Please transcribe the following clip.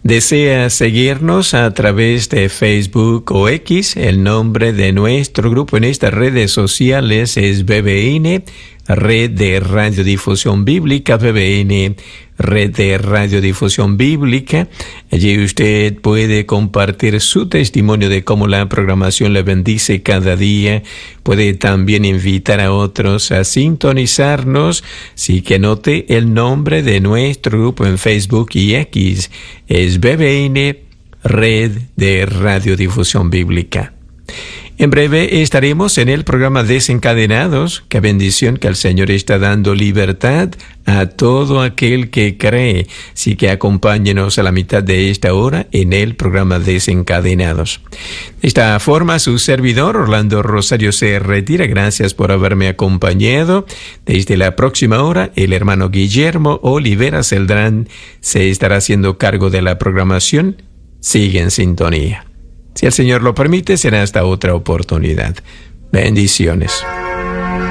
¿Desea seguirnos a través de Facebook o X? El nombre de nuestro grupo en estas redes sociales es BBN, Red de Radiodifusión Bíblica, BBN, Red de Radiodifusión Bíblica. Allí usted puede compartir su testimonio de cómo la programación le bendice cada día. Puede también invitar a otros a sintonizarnos. Sí, que note el nombre de nuestro grupo en Facebook y X. Es BBN, Red de Radiodifusión Bíblica. En breve estaremos en el programa Desencadenados. Qué bendición que el Señor está dando libertad a todo aquel que cree. Así que acompáñenos a la mitad de esta hora en el programa Desencadenados. De esta forma, su servidor Orlando Rosario se retira. Gracias por haberme acompañado. Desde la próxima hora, el hermano Guillermo Olivera Celdrán se estará haciendo cargo de la programación. Sigue en sintonía. Si el Señor lo permite, será hasta otra oportunidad. Bendiciones.